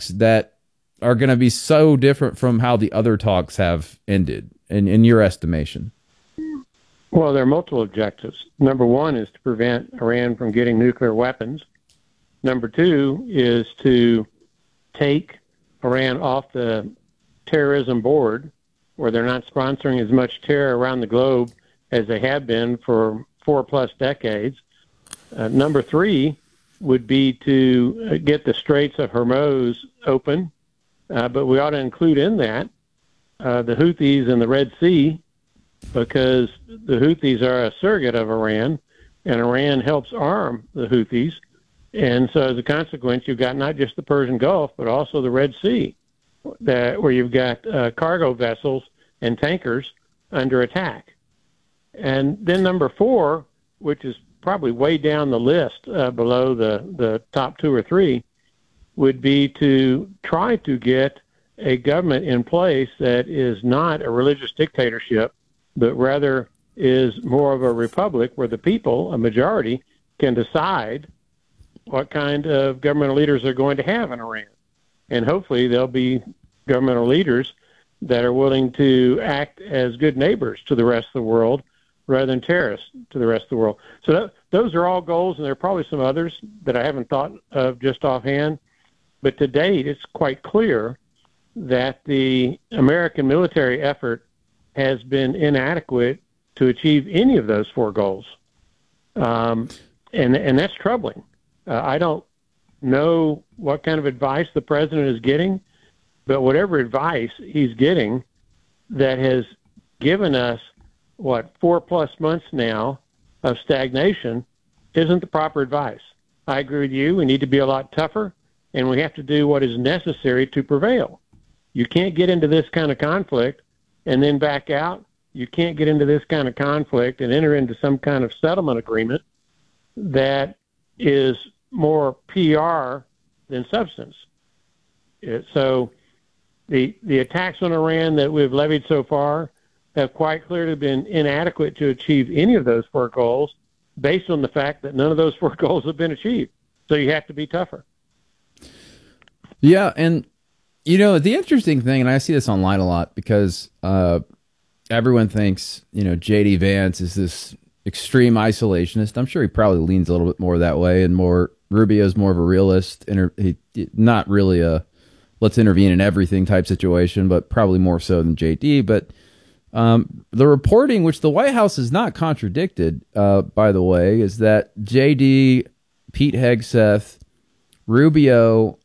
talks that are going to be so different from how the other talks have ended, in your estimation? Well, there are multiple objectives. Number one is to prevent Iran from getting nuclear weapons. Number two is to take Iran off the terrorism board, where they're not sponsoring as much terror around the globe as they have been for 4+ decades. Number three would be to get the Straits of Hormuz open, but we ought to include in that the Houthis in the Red Sea, because the Houthis are a surrogate of Iran, and Iran helps arm the Houthis. And so as a consequence, you've got not just the Persian Gulf, but also the Red Sea, where you've got cargo vessels and tankers under attack. And then number four, which is probably way down the list below the top two or three, would be to try to get a government in place that is not a religious dictatorship, but rather is more of a republic where the people, a majority, can decide what kind of governmental leaders they're going to have in Iran. And hopefully there'll be governmental leaders that are willing to act as good neighbors to the rest of the world rather than terrorists to the rest of the world. So those are all goals, and there are probably some others that I haven't thought of just offhand. But to date, it's quite clear that the American military effort has been inadequate to achieve any of those four goals. And that's troubling. I don't know what kind of advice the president is getting, but whatever advice he's getting that has given us, 4+ months now of stagnation isn't the proper advice. I agree with you. We need to be a lot tougher, and we have to do what is necessary to prevail. You can't get into this kind of conflict and then back out. You can't get into this kind of conflict and enter into some kind of settlement agreement that is more PR than substance. So the attacks on Iran that we've levied so far have quite clearly been inadequate to achieve any of those four goals, based on the fact that none of those four goals have been achieved. So you have to be tougher. Yeah, and the interesting thing, and I see this online a lot, because everyone thinks J.D. Vance is this extreme isolationist. I'm sure he probably leans a little bit more that way, and Rubio's more of a realist, not really a let's intervene in everything type situation, but probably more so than J.D. But the reporting, which the White House has not contradicted, by the way, is that J.D., Pete Hegseth, Rubio,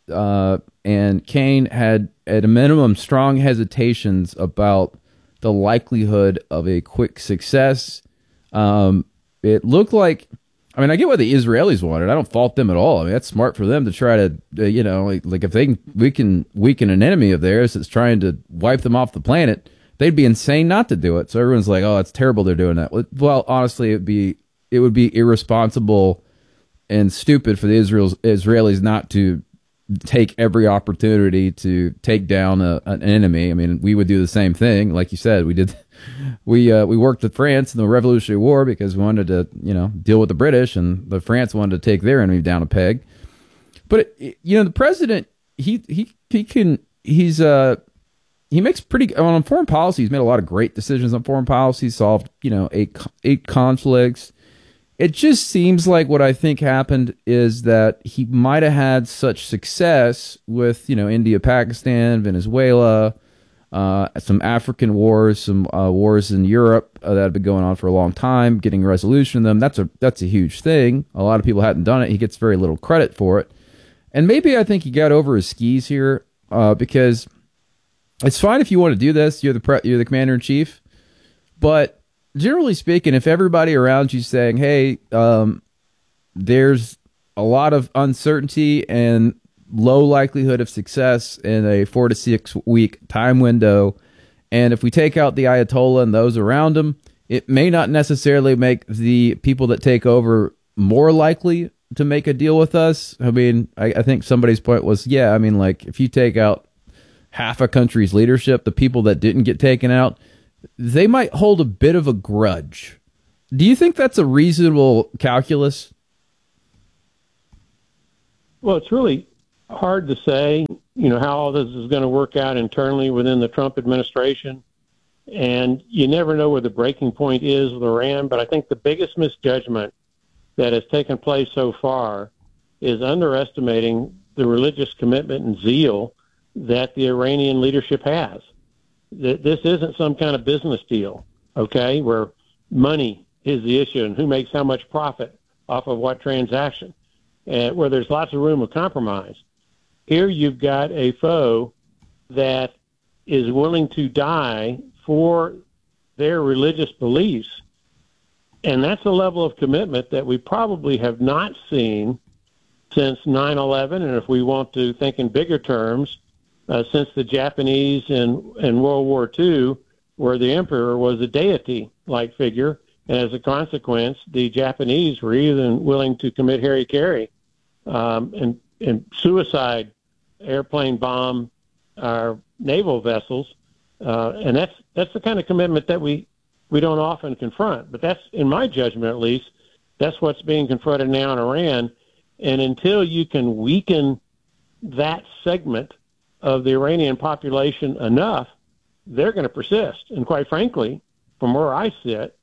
and Kaine had, at a minimum, strong hesitations about the likelihood of a quick success. It looked like, I get what the Israelis wanted. I don't fault them at all. That's smart for them to try to, like if we can weaken an enemy of theirs that's trying to wipe them off the planet, they'd be insane not to do it. So everyone's like, oh, it's terrible they're doing that. Well, honestly, it would be irresponsible and stupid for the Israelis not to take every opportunity to take down an enemy. We would do the same thing. Like you said, we worked with France in the Revolutionary War because we wanted to, deal with the British, and the France wanted to take their enemy down a peg. But the president, he makes pretty on foreign policy. He's made a lot of great decisions on foreign policy. Solved eight conflicts. It just seems like what I think happened is that he might have had such success with, India, Pakistan, Venezuela, some African wars, some wars in Europe that have been going on for a long time, getting a resolution of them. That's a huge thing. A lot of people hadn't done it. He gets very little credit for it. And maybe I think he got over his skis here because it's fine if you want to do this. You're the commander-in-chief. But generally speaking, if everybody around you saying, hey, there's a lot of uncertainty and low likelihood of success in a 4 to 6 week time window, and if we take out the Ayatollah and those around him, it may not necessarily make the people that take over more likely to make a deal with us. I think somebody's point was, if you take out half a country's leadership, the people that didn't get taken out, they might hold a bit of a grudge. Do you think that's a reasonable calculus? Well, it's really hard to say, how all this is going to work out internally within the Trump administration. And you never know where the breaking point is with Iran. But I think the biggest misjudgment that has taken place so far is underestimating the religious commitment and zeal that the Iranian leadership has. This isn't some kind of business deal, okay, where money is the issue and who makes how much profit off of what transaction, and where there's lots of room of compromise. Here you've got a foe that is willing to die for their religious beliefs, and that's a level of commitment that we probably have not seen since 9/11, and if we want to think in bigger terms, since the Japanese in World War II, where the emperor was a deity-like figure, and as a consequence, the Japanese were even willing to commit hara-kiri and suicide airplane bomb our naval vessels, and that's the kind of commitment that we don't often confront. But that's, in my judgment at least, that's what's being confronted now in Iran. And until you can weaken that segment of the Iranian population enough, they're going to persist. And quite frankly, from where I sit,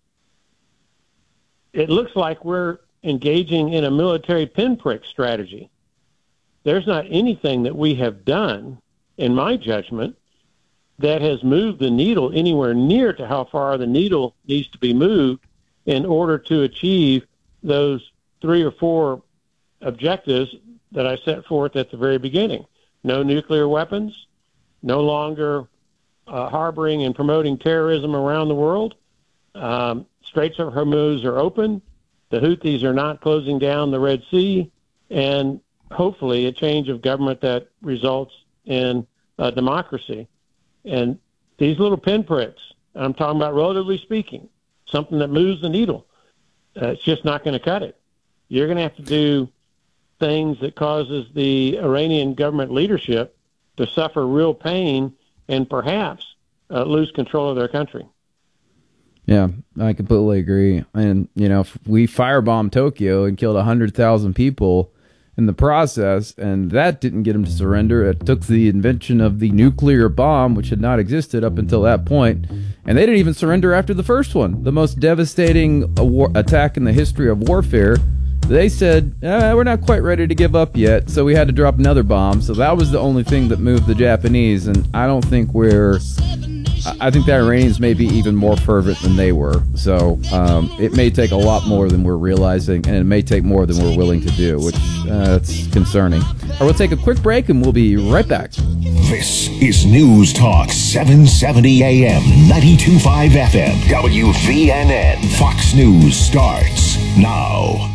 it looks like we're engaging in a military pinprick strategy. There's not anything that we have done, in my judgment, that has moved the needle anywhere near to how far the needle needs to be moved in order to achieve those 3 or 4 objectives that I set forth at the very beginning. No nuclear weapons, no longer harboring and promoting terrorism around the world. Straits of Hormuz are open. The Houthis are not closing down the Red Sea, and hopefully a change of government that results in democracy. And these little pinpricks, I'm talking about relatively speaking, something that moves the needle, it's just not going to cut it. You're going to have to do things that causes the Iranian government leadership to suffer real pain and perhaps lose control of their country. Yeah, I completely agree. And, if we firebombed Tokyo and killed 100,000 people in the process, and that didn't get them to surrender, it took the invention of the nuclear bomb, which had not existed up until that point, and they didn't even surrender after the first one, the most devastating attack in the history of warfare. They said, we're not quite ready to give up yet, so we had to drop another bomb. So that was the only thing that moved the Japanese, and I don't think I think the Iranians may be even more fervent than they were. So it may take a lot more than we're realizing, and it may take more than we're willing to do, which that's concerning. All right, we'll take a quick break, and we'll be right back. This is News Talk 770 AM, 92.5 FM, WVNN. Fox News starts now.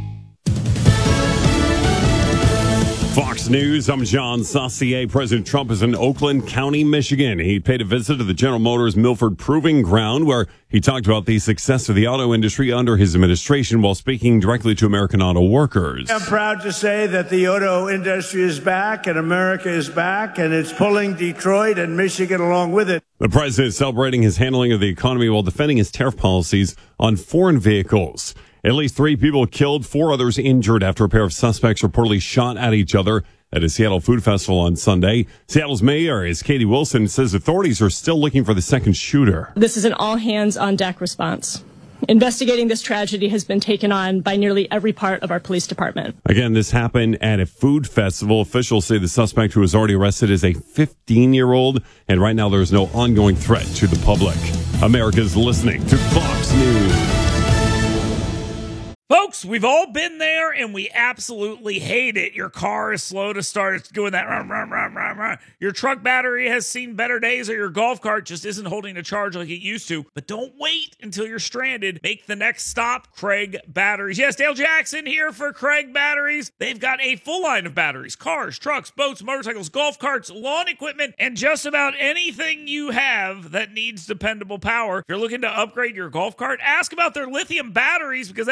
Fox News, I'm John Saucier. President Trump is in Oakland County, Michigan. He paid a visit to the General Motors Milford Proving Ground, where he talked about the success of the auto industry under his administration while speaking directly to American auto workers. I'm proud to say that the auto industry is back and America is back, and it's pulling Detroit and Michigan along with it. The president is celebrating his handling of the economy while defending his tariff policies on foreign vehicles. At least 3 people killed, 4 others injured after a pair of suspects reportedly shot at each other at a Seattle food festival on Sunday. Seattle's mayor, is Katie Wilson, says authorities are still looking for the second shooter. This is an all-hands-on-deck response. Investigating this tragedy has been taken on by nearly every part of our police department. Again, this happened at a food festival. Officials say the suspect, who was already arrested, is a 15-year-old, and right now there is no ongoing threat to the public. America's listening to Fox News. Folks, we've all been there, and we absolutely hate it. Your car is slow to start. It's doing that run, run, run, run, run. Your truck battery has seen better days, or your golf cart just isn't holding a charge like it used to. But don't wait until you're stranded. Make the next stop, Craig Batteries. Yes, Dale Jackson here for Craig Batteries. They've got a full line of batteries: cars, trucks, boats, motorcycles, golf carts, lawn equipment, and just about anything you have that needs dependable power. If you're looking to upgrade your golf cart, ask about their lithium batteries, because they've got lithium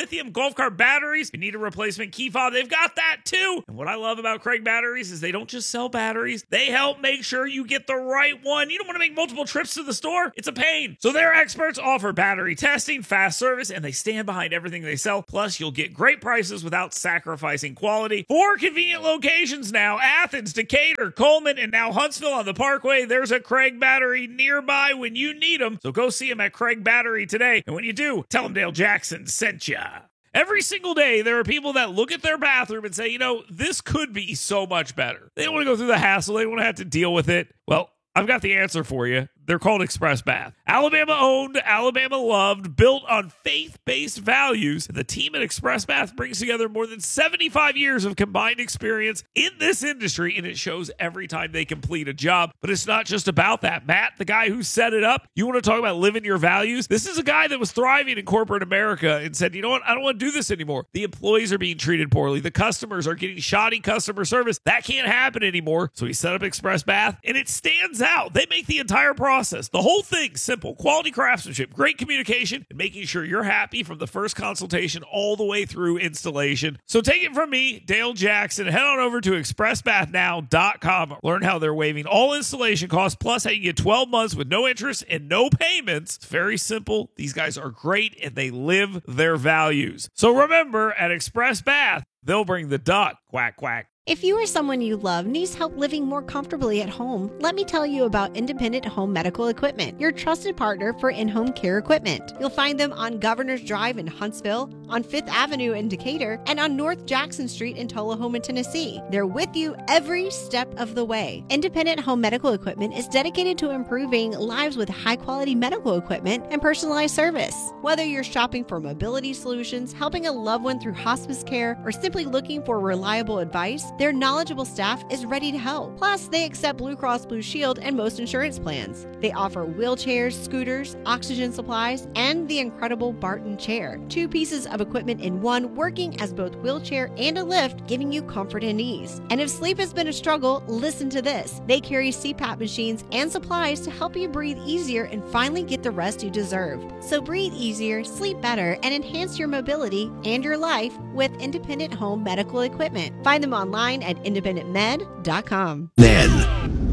lithium golf cart batteries. If you need a replacement key fob, they've got that too. And what I love about Craig Batteries is they don't just sell batteries, they help make sure you get the right one. You don't want to make multiple trips to the store, it's a pain. So their experts offer battery testing, fast service, and they stand behind everything they sell. Plus, you'll get great prices without sacrificing quality. 4 convenient locations now: Athens, Decatur, Coleman, and now Huntsville on the Parkway. There's a Craig Battery nearby when you need them. So go see them at Craig Battery today. And when you do, tell them Dale Jackson sent ya. Every single day, there are people that look at their bathroom and say, this could be so much better. They don't want to go through the hassle. They don't want to have to deal with it. Well, I've got the answer for you. They're called Express Bath. Alabama owned, Alabama loved, built on faith-based values. The team at Express Bath brings together more than 75 years of combined experience in this industry, and it shows every time they complete a job. But it's not just about that. Matt, the guy who set it up, you want to talk about living your values? This is a guy that was thriving in corporate America and said, you know what? I don't want to do this anymore. The employees are being treated poorly. The customers are getting shoddy customer service. That can't happen anymore. So he set up Express Bath, and it stands out. They make the entire process, the whole thing, simple. Quality craftsmanship, great communication, and making sure you're happy from the first consultation all the way through installation. So take it from me, Dale Jackson. Head on over to expressbathnow.com. Learn how they're waiving all installation costs, plus how you get 12 months with no interest and no payments. It's very simple. These guys are great, and they live their values. So remember, at Express Bath, they'll bring the duck. Quack, quack. If you or someone you love needs help living more comfortably at home, let me tell you about Independent Home Medical Equipment, your trusted partner for in-home care equipment. You'll find them on Governor's Drive in Huntsville, on 5th Avenue in Decatur, and on North Jackson Street in Tullahoma, Tennessee. They're with you every step of the way. Independent Home Medical Equipment is dedicated to improving lives with high-quality medical equipment and personalized service. Whether you're shopping for mobility solutions, helping a loved one through hospice care, or simply looking for reliable advice, their knowledgeable staff is ready to help. Plus, they accept Blue Cross Blue Shield and most insurance plans. They offer wheelchairs, scooters, oxygen supplies, and the incredible Barton chair. 2 pieces of equipment in one, working as both wheelchair and a lift, giving you comfort and ease. And if sleep has been a struggle, listen to this. They carry CPAP machines and supplies to help you breathe easier and finally get the rest you deserve. So breathe easier, sleep better, and enhance your mobility and your life with Independent Home Medical Equipment. Find them online at independentmed.com. Then